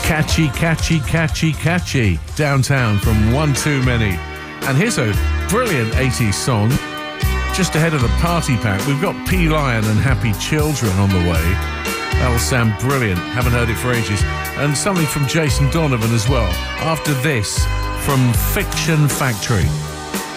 Catchy, catchy, catchy, catchy. Downtown from One Too Many. And here's a brilliant 80s song. Just ahead of the party pack, we've got P. Lion and Happy Children on the way. That'll sound brilliant. Haven't heard it for ages. And something from Jason Donovan as well. After this, from Fiction Factory.